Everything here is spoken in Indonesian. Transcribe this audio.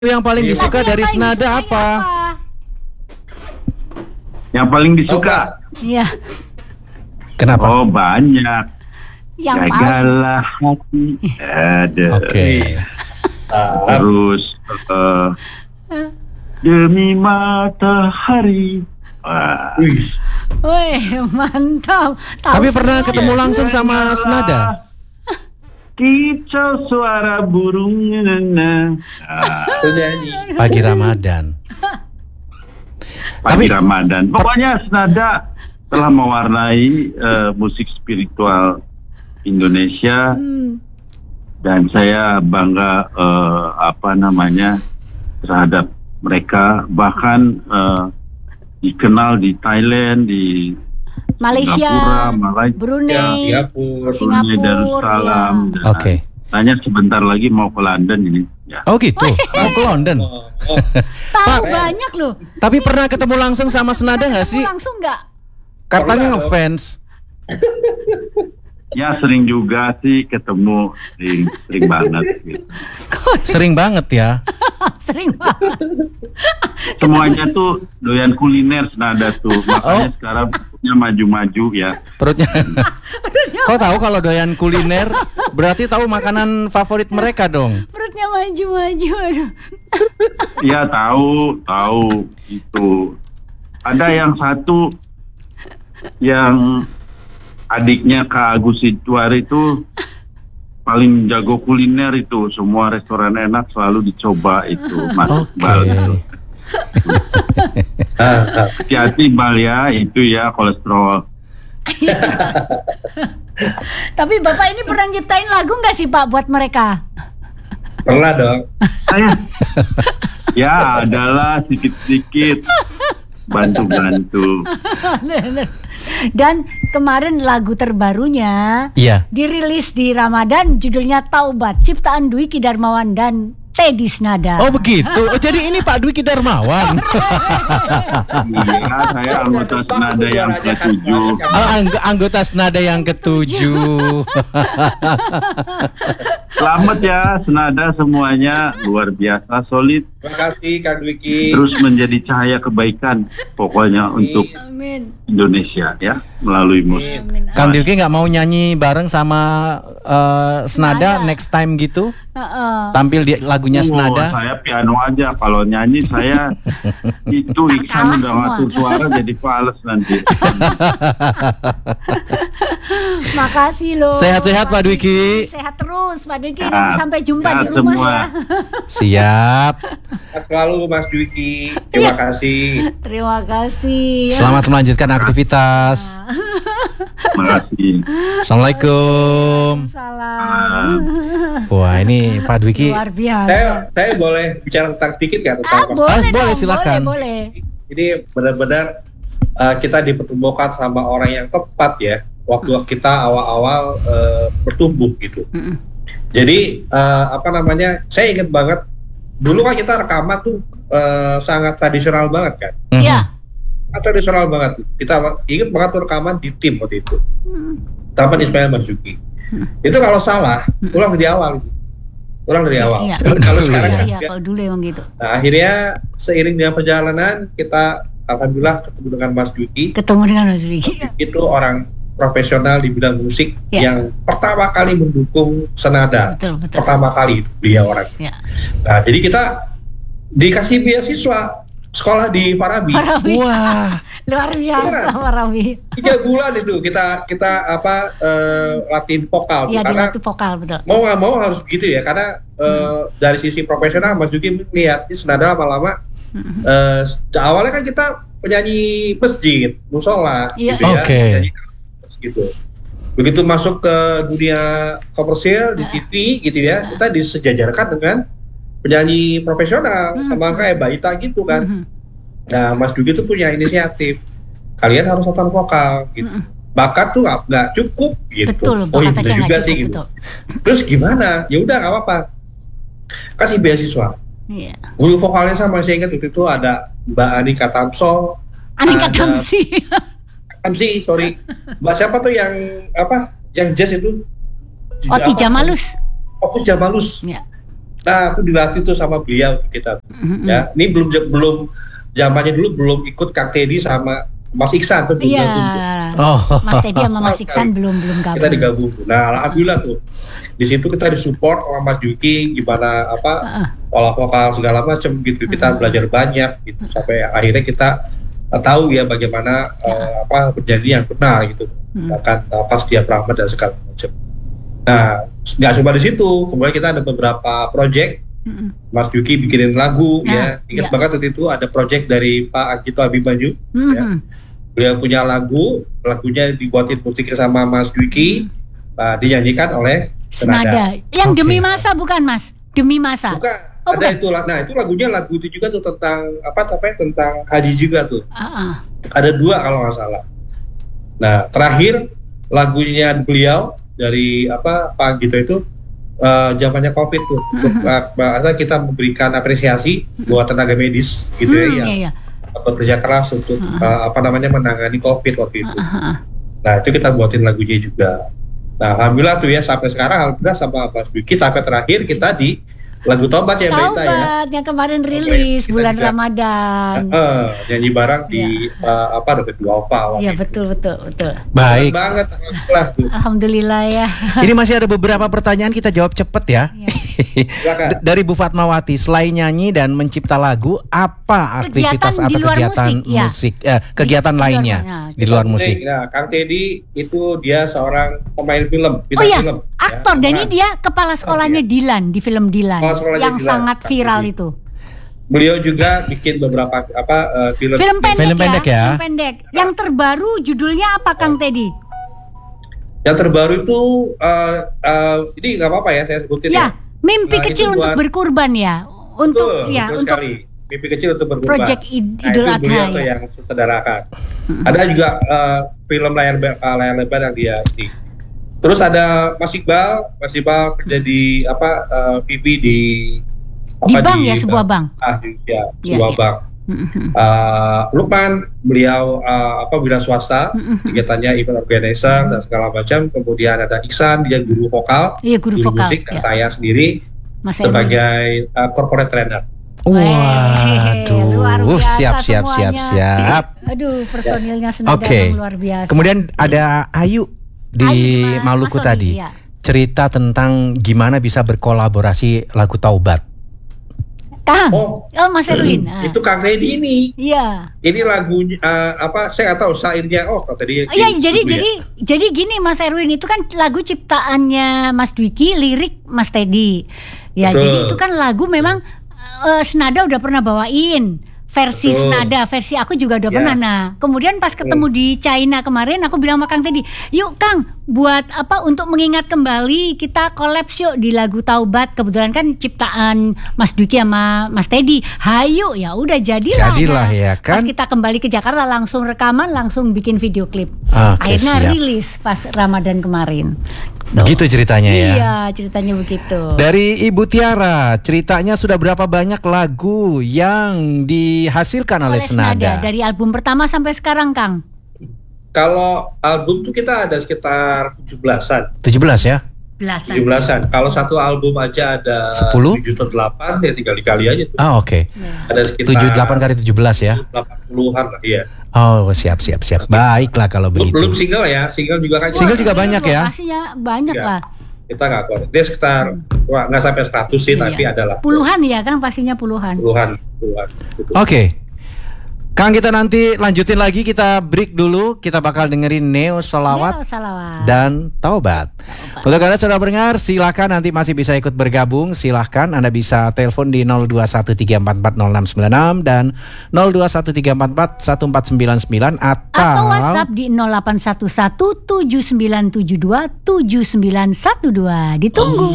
Yang paling disuka dari Senada apa? Yang paling disuka? Iya. Kenapa? Oh, banyak. Yang Jagalah hati. Ada. Oke. Terus demi matahari. Wah. Wih, mantap. Tapi pernah ketemu langsung sama Senada? Kicau suara burung. Pagi Ramadan. Pagi Ramadan. Pokoknya Senada telah mewarnai musik spiritual Indonesia. Dan saya bangga terhadap mereka, bahkan dikenal di Thailand, di Malaysia, Singapura, Brunei, Brunei, Darussalam. ya. Oke. Tanya sebentar lagi mau ke London ini. Ya. Oh gitu. Mau ke London. Tahu banyak loh. Tapi pernah ketemu langsung sama Senada nggak sih? Langsung nggak? Katanya ngefans. Ya sering juga sih ketemu, sering banget. Gitu. Sering banget ya. Sering banget. Semuanya tuh doyan kuliner Senada tuh. Makanya sekarang perutnya maju-maju ya. Perutnya. Kau tahu kalau doyan kuliner berarti tahu makanan favorit mereka dong. Perutnya maju-maju. Aduh. Ya tahu itu. Ada yang satu yang adiknya Kak Agus Ituar itu paling jago kuliner itu, semua restoran enak selalu dicoba itu, Mas Iqbal itu. Hati-hati Bal ya, itu ya kolesterol. Tapi Bapak ini pernah nyiptain lagu nggak sih Pak buat mereka? Pernah dong. Ya adalah sedikit-sedikit bantu-bantu. Dan kemarin lagu terbarunya dirilis di Ramadan, judulnya Taubat, ciptaan Dwiki Darmawan dan Teddy Senada. Oh begitu. Oh, jadi ini Pak Dwiki Darmawan. Iya, saya anggota Senada yang ke-7. Anggota Senada yang ke-7. Selamat ya Senada semuanya, luar biasa solid. Terima kasih Kak Dwiki. Terus menjadi cahaya kebaikan pokoknya untuk Indonesia ya melalui musik. Kang Dwiki nggak mau nyanyi bareng sama Senada next time gitu? Tampil di lagunya Senada? Saya piano aja, kalau nyanyi saya itu Iksan udah ngatur suara jadi fals nanti. Makasih loh. Sehat-sehat Pak Dwiki. Sehat terus Pak Dwiki. Nanti sampai jumpa di rumah semua. ya. Siap. Selalu Mas Dwiki. Terima kasih. Terima kasih. Selamat melanjutkan aktivitas. Terima kasih. Assalamualaikum. Salam. Wah ini Pak Dwiki. Luar biasa. Saya boleh bicara tentang sedikit nggak tentang boleh silakan. Boleh. Ini benar-benar kita dipertemukan sama orang yang tepat ya. Waktu kita awal-awal bertumbuh gitu. Jadi saya ingat banget dulu kan kita rekaman tuh sangat tradisional banget kan. Iya. Tradisional banget. Kita ingat banget tuh rekaman di tim waktu itu. Taman Ismail Marzuki. Itu kalau salah, ulang dari awal. Iya. Kalau sekarang kalau dulu emang gitu. Nah, akhirnya seiring dengan perjalanan kita alhamdulillah ketemu dengan Mas Dwiki. Itu orang profesional di bidang musik yang pertama kali mendukung Senada. Betul. Pertama kali itu beliau orangnya. Nah, jadi kita dikasih beasiswa sekolah di Parabi. Wah, luar biasa Parabi. 3 bulan itu kita latihan vokal. Iya, karena dilatih vokal betul. Mau nggak mau harus begitu ya, karena dari sisi profesional Mas Dwiki lihat ini Senada lama-lama. Awalnya kan kita penyanyi masjid, musola, gitu ya. Gitu. Begitu masuk ke dunia komersil di TV gitu ya, kita disejajarkan dengan penyanyi profesional sama kayak Mbak Ita gitu kan. Nah, Mas Dwiki tuh punya inisiatif. Kalian harus latihan vokal gitu. Bakat tuh nggak cukup gitu. Betul, itu juga sih gitu. Terus gimana? Ya udah nggak apa-apa. Kasih beasiswa. Iya. Guru vokalnya saya masih ingat waktu itu ada Mbak Anika Tamso. Tamsi, sorry. Mbak siapa tuh yang Yang jazz itu? Oti Jamalus. Oti Jamalus. Ya. Nah, aku dilatih tuh sama beliau kita. Ya, ini belum zamannya dulu belum ikut Kang Teddy sama Mas Iksan tuh. Iya. Mas Teddy sama Mas Iksan belum gabung. Kita digabung. Nah, alhamdulillah tuh. Di situ kita disupport sama Mas Juki gimana olah vokal segala macam gitu. Kita belajar banyak gitu sampai akhirnya kita tahu ya bagaimana bernyanyi yang benar gitu. Bahkan pas dia Rahmat dan segala macam. Nah, nggak cuma di situ, kemudian kita ada beberapa project. Mas Juki bikinin lagu ya. Ingat banget waktu itu ada project dari Pak Agito Abimanyu ya. Beliau punya lagunya dibuatin musiknya sama Mas Juki, dinyanyikan oleh Senada. Yang Demi Masa bukan Mas? Demi Masa. Bukan. Ada bukan? Itu. Nah, itu lagunya lagu itu juga tuh tentang tentang haji juga tuh. Ada 2 kalau nggak salah. Nah, terakhir lagunya beliau dari Pak Agito itu zamannya COVID tuh, kita memberikan apresiasi buat tenaga medis gitu yang bekerja keras untuk menangani COVID waktu itu. Nah, itu kita buatin lagunya juga. Nah, alhamdulillah tuh ya sampai sekarang alhamdulillah sama Mas Juki sampai terakhir kita di lagu Taubat ya Mbak Ita ya. Taubat yang kemarin rilis bulan Ramadan. Nyanyi bareng di dekat Duafa. Iya betul. Baik. Banget alhamdulillah ya. Ini masih ada beberapa pertanyaan, kita jawab cepet ya. Dari Bu Fatmawati, selain nyanyi dan mencipta lagu, apa aktivitas atau kegiatan musik, kegiatan lainnya di luar musik? Nah, Kang Teddy itu dia seorang pemain film, film. Aktor, dan ini dia kepala sekolahnya Dilan di film Dilan. Yang sangat viral itu. Beliau juga bikin beberapa film pendek ya. Film pendek. Yang terbaru judulnya apa Kang Teddy? Yang terbaru itu ini nggak apa-apa ya saya sebutin ya. Mimpi kecil untuk berkurban ya. Untuk sekali. Mimpi kecil untuk berkurban. Project Idul Adha beliau yang sutradarakan. Ada juga film layar lebar yang dia ini. Terus ada Mas Iqbal kerja di PP di bank ya, sebuah bank. Sebuah bank. Lukman beliau wira swasta, kegiatannya event organizer dan segala macam. Kemudian ada Iksan, dia guru vokal, guru musik, dan saya sendiri sebagai corporate trainer. Waduh, siap. Aduh, personilnya Senada luar biasa. Kemudian ada Ayu di Maluku tadi, cerita tentang gimana bisa berkolaborasi lagu Taubat. Kang, Mas Erwin. Itu Kang Teddy ini. Iya. Ini lagunya saya nggak tahu syairnya. Kang Teddy. Iya, jadi gini Mas Erwin, itu kan lagu ciptaannya Mas Dwiki, lirik Mas Teddy. Ya, betul. Jadi itu kan lagu memang Senada udah pernah bawain. Versi Senada, versi aku juga udah pernah. Nah, kemudian pas ketemu di China kemarin, aku bilang sama Kang Teddy, yuk Kang, buat untuk mengingat kembali kita collab yuk di lagu Taubat. Kebetulan kan ciptaan Mas Dwiki sama Mas Teddy. Hayu, ya udah jadilah ya kan. Pas kita kembali ke Jakarta langsung rekaman, langsung bikin video klip. Akhirnya rilis pas Ramadan kemarin. Begitu ceritanya ya. Iya, ceritanya begitu. Dari Ibu Tiara, ceritanya sudah berapa banyak lagu yang dihasilkan oleh Senada? Dari album pertama sampai sekarang, Kang? Kalau album tuh kita ada sekitar 17-an. 17 ya? 17-an. Kalau satu album aja ada 10? 7 atau 8, ya tinggal dikali aja tuh. Oke. Ada sekitar 7, 8 kali 17 ya? 80-an lah, iya. Siap. Baiklah kalau begitu. Belum single ya, single juga kan. Single juga banyak ya? Pastinya banyak lah. Kita nggak kuat. Dia sekitar nggak sampai 100 sih, tapi adalah puluhan ya kan, pastinya puluhan. Oke. Kang, kita nanti lanjutin lagi, kita break dulu. Kita bakal dengerin Neo Sholawat dan Taubat. Untuk Anda sudah mendengar, silakan nanti masih bisa ikut bergabung. Silakan Anda bisa telepon di 0213440696 dan 0213441499 atau WhatsApp di 081179727912. Ditunggu.